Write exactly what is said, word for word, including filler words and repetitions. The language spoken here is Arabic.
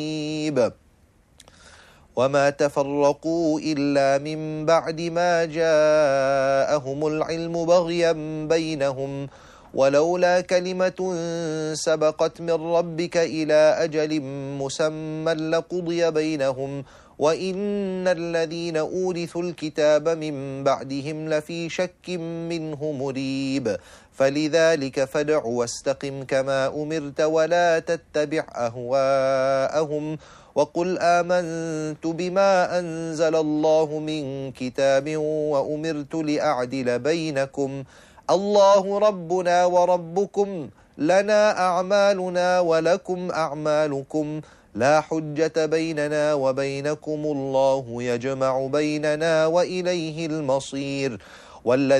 وما تفرقوا إلا من بعد ما جاءهم العلم بغيا بينهم ولولا كلمة سبقت من ربك إلى أجل مسمى لقضي بينهم وإن الذين أورثوا الكتاب من بعدهم لفي شك منه مريب فلذلك فادع واستقم كما أمرت ولا تتبع أهواءهم وقل آمنت بما أنزل الله من كتاب وأمرت لأعدل بينكم الله ربنا وربكم لنا أعمالنا ولكم أعمالكم لا حجة بيننا وبينكم الله يجمع بيننا وإليه المصير والذي